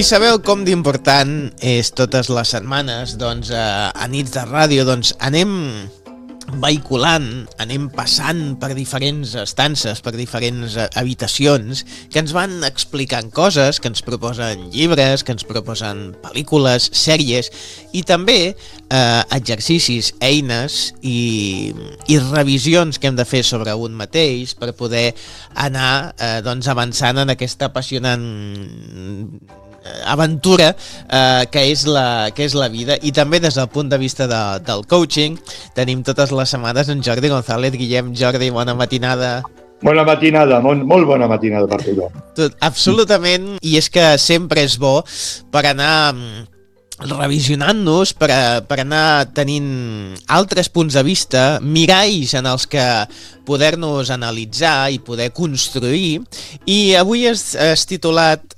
I sabeu com d'important és totes les setmanes, doncs, a nits de ràdio, doncs, anem vehiculant, anem passant per diferents estances, per diferents habitacions, que ens van explicant coses, que ens proposen llibres, que ens proposen pel·lícules, sèries, i també exercicis, eines i revisions que hem de fer sobre un mateix per poder anar doncs, avançant en aquesta apassionant aventura que és la vida. I també des del punt de vista del coaching tenim totes les setmanes en Jordi González. Guillem, Jordi, bona matinada. Bona matinada, molt bona matinada per tothom. Absolutament, i és que sempre és bo per anar revisionant-nos, per anar tenint altres punts de vista, miralls en els que poder-nos analitzar i poder construir. I avui has titulat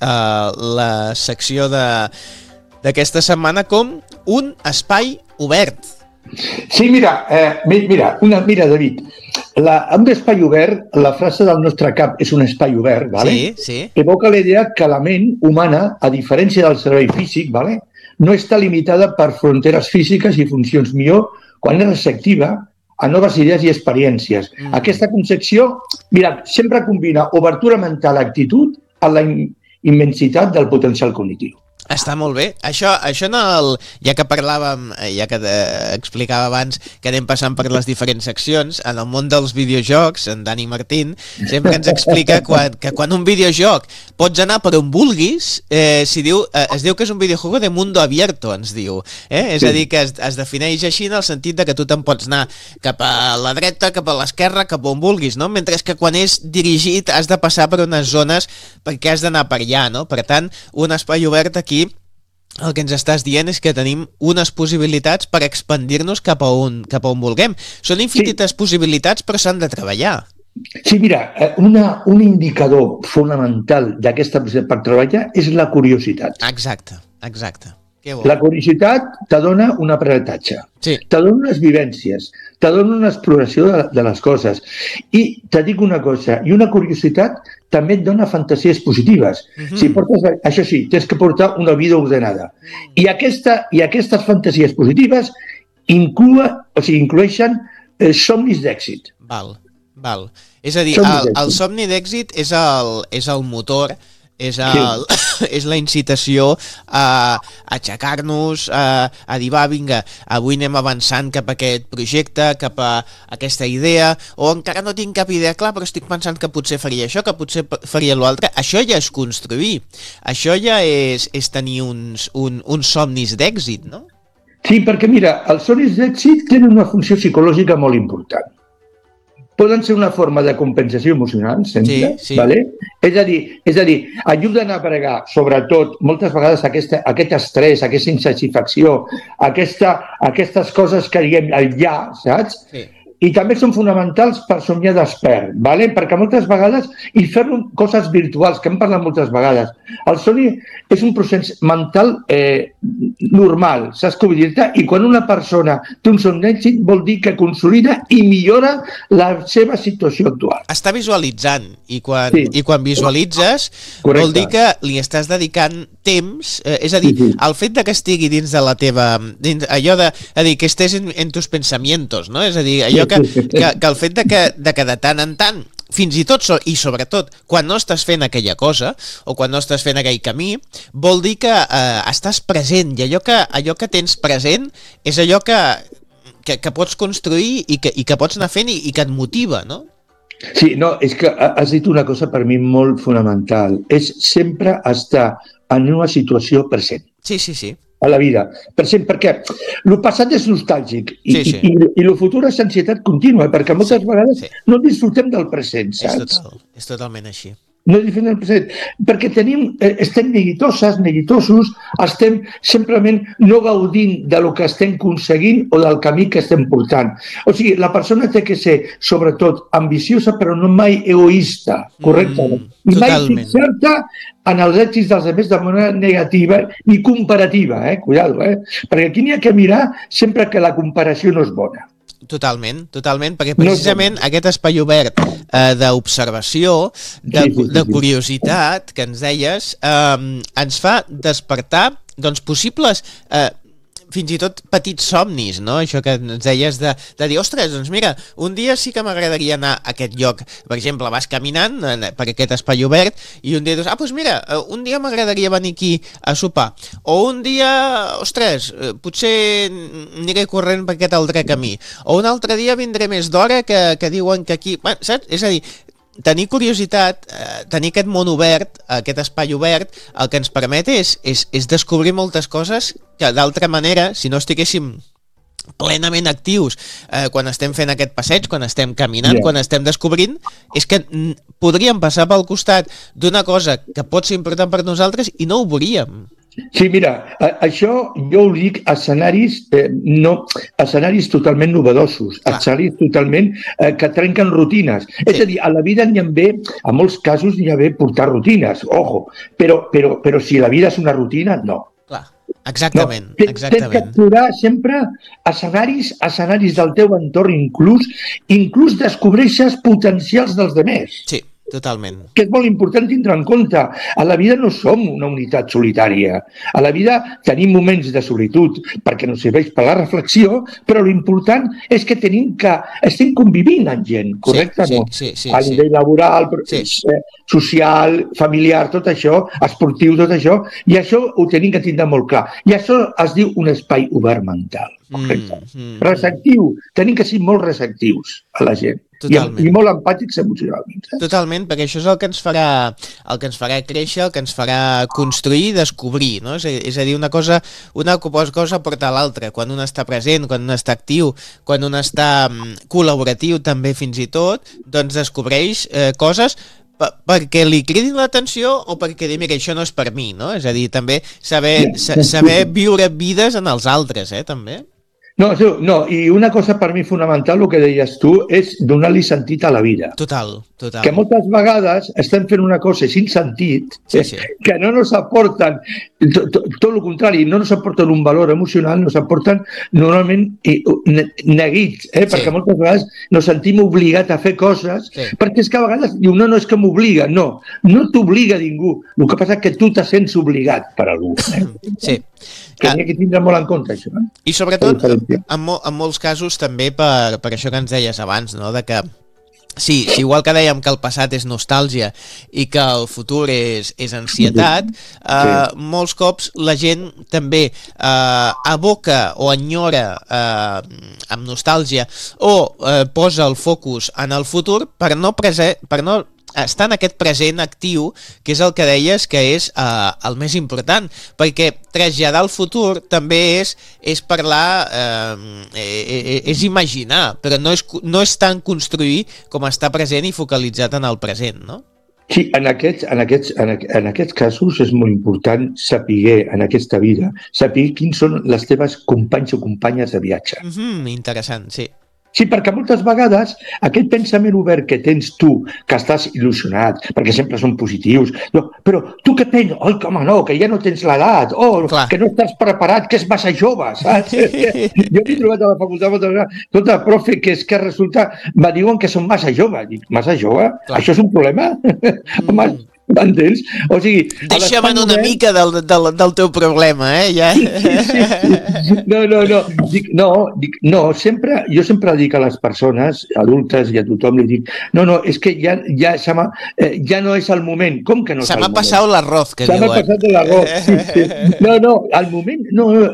la secció d'aquesta setmana com un espai obert. Sí, mira, David, un espai obert, la frase del nostre cap és un espai obert, ¿vale? Sí. Evoca la idea que la ment humana, a diferència del cervell físic, ¿vale?, no està limitada per fronteres físiques i funcions, millor quan és receptiva a noves idees i experiències. Aquesta concepció, mira, sempre combina obertura mental, actitud, a la immensitat del potencial cognitiu. Està molt bé. Això ja que parlàvem, ja que explicava abans que anem passant per les diferents seccions, en el món dels videojocs, en Dani Martín sempre ens explica que quan un videojoc pots anar per on vulguis, es diu que és un videojuego de mundo abierto, ens diu. És a dir, que es defineix així en el sentit de que tu te'n pots anar cap a la dreta, cap a l'esquerra, cap on vulguis, no? Mentre que quan és dirigit has de passar per unes zones perquè has d'anar per allà, no? Per tant, un espai obert aquí el que ens estàs dient és que tenim unes possibilitats per expandir-nos cap a on vulguem. Són infinites possibilitats, però s'han de treballar. Sí, mira, un indicador fonamental d'aquesta possibilitat per treballar és la curiositat. Exacte. La curiositat te dona un aprenentatge, te dona unes vivències, te dona una exploració de les coses. I te dic una cosa, i una curiositat també et dona fantasies positives. Si portes, això sí, tens que portar una vida ordenada. I aquestes fantasies positives incloeixen somnis d'èxit. Val. És a dir, el somni d'èxit és el motor, és la incitació a aixecar-nos, a dir, va, vinga, avui anem avançant cap a aquest projecte, cap a aquesta idea, o encara no tinc cap idea clar, però estic pensant que potser faria això, que potser faria l'altre. Això ja és construir, això ja és tenir uns somnis d'èxit, no? Sí, perquè mira, els somnis d'èxit tenen una funció psicològica molt important. Poden ser una forma de compensació emocional, sempre, ¿vale? És a dir, ajuden a pregar, sobretot, moltes vegades aquest estrès, aquesta insatisfacció, aquestes coses que diguem el ja, saps? Sí. I també són fonamentals per somiar despert, ¿vale? Perquè moltes vegades, i fer coses virtuals, que hem parlat moltes vegades, el somni és un procés mental normal, saps com dir-te? I quan una persona té un somni d'èxit vol dir que consolida i millora la seva situació actual. Està visualitzant, i quan visualitzes vol dir que li estàs dedicant temps, és a dir, el fet de que estigui dins de la teva, allò de dir que estés en tus pensamientos, no? És a dir, allò que el fet de que de tant en tant, fins i tot i sobretot quan no estàs fent aquella cosa o quan no estàs fent aquell camí, vol dir que estàs present, i allò que tens present és allò que pots construir i que pots anar fent i que et motiva, no? Sí, no, és que has dit una cosa per mi molt fonamental, és sempre estar en una situació present. Sí. A la vida. Perquè el passat és nostàlgic i el futur és ansietat contínua, perquè moltes vegades no disfrutem del present, saps? És totalment així. No disfrutem del present, perquè estem neguitosos, estem simplement no gaudint del que estem aconseguint o del camí que estem portant. O sigui, la persona té que ser, sobretot, ambiciosa, però no mai egoista, correcte? I mai fixar-te en els èxits dels altres de manera negativa ni comparativa, cuidado, perquè aquí n'hi ha que mirar sempre que la comparació no és bona. Totalment, perquè precisament aquest espai obert d'observació, de curiositat, que ens deies, ens fa despertar doncs, possibles... fins i tot petits somnis, no? Això que ens deies de dir, ostres, doncs mira, un dia sí que m'agradaria anar a aquest lloc. Per exemple, vas caminant per aquest espai obert i un dia dius, doncs mira, un dia m'agradaria venir aquí a sopar. O un dia, ostres, potser aniré corrent per aquest altre camí. O un altre dia vindré més d'hora que diuen que aquí... Bueno, saps? És a dir, tenir curiositat, tenir aquest món obert, aquest espai obert, el que ens permet és descobrir moltes coses que d'altra manera, si no estiguéssim plenament actius quan estem fent aquest passeig, quan estem caminant, quan estem descobrint, és que podríem passar pel costat d'una cosa que pot ser important per nosaltres i no ho veuríem. Sí, mira, això jo ho dic escenaris totalment novedosos, escenaris totalment que trenquen rutines. És a dir, a la vida n'hi ha bé, a molts casos n'hi ha bé portar rutines, ojo, però si la vida és una rutina, no. Clar, exactament. Tens que explorar sempre escenaris del teu entorn, inclús descobreixes potencials dels demés. Sí. Totalment. Que és molt important tindre en compte. A la vida no som una unitat solitària. A la vida tenim moments de solitud perquè ens serveix per la reflexió, però l'important és que estem convivint amb gent, correcte? Sí. A nivell laboral, social, familiar, tot això, esportiu, tot això, i això ho tenim que tindre molt clar. I això es diu un espai obert mental. Receptiu. Tenim que ser molt receptius a la gent. I molt empàtics emocionalment. Totalment, perquè això és el que ens farà créixer, el que ens farà construir i descobrir, no? És a dir, una cosa porta a l'altra. Quan un està present, quan un està actiu, quan un està col·laboratiu també fins i tot, doncs descobreix coses perquè li cridin l'atenció o perquè dir, mira, això no és per mi, no? És a dir, també saber viure vides en els altres, també. No, i una cosa per mi fonamental, el que deies tu, és donar-li sentit a la vida. Total. Que moltes vegades estem fent una cosa sin sentit, que no ens aporten, tot el contrari, no ens aporten un valor emocional, ens aporten normalment neguits, perquè moltes vegades ens sentim obligats a fer coses, perquè és que a vegades diu, no, és que m'obliga, no t'obliga ningú, el que passa és que tu te sents obligat per algú. Sí. Que n'hi ha que tindre molt en compte, això. I sobretot, en molts casos també per això que ens deies abans, no? De que sí, igual que dèiem que el passat és nostàlgia i que el futur és ansietat, molts cops la gent també aboca o enyora amb nostàlgia o posa el focus en el futur per no estar en aquest present actiu, que és el que deies que és el més important, perquè traslladar el futur també és parlar, és imaginar, però no és tant construir com estar present i focalitzat en el present, no? Sí, en aquests casos és molt important saber, en aquesta vida, saber quins són les teves companys o companyes de viatge. Interessant, sí. Sí, perquè moltes vegades aquest pensament obert que tens tu, que estàs il·lusionat, perquè sempre són positius, però tu què penses? Oi, home, no, que ja no tens l'edat, que no estàs preparat, que és massa jove, saps? Jo m'he trobat a la facultat moltes vegades, tota profe que és que resulta, me diuen que som massa jove. Dic, massa jove? Això és un problema? Home, m'entens? O sigui... Deixa'm una mica del teu problema, ja. Sí. No, jo sempre dic a les persones adultes i a tothom, li dic, no, és que ja no és el moment. Com que no és el moment? Se m'ha passat l'arroz, que diuen. Se m'ha passat l'arroz, sí. No, el moment, no,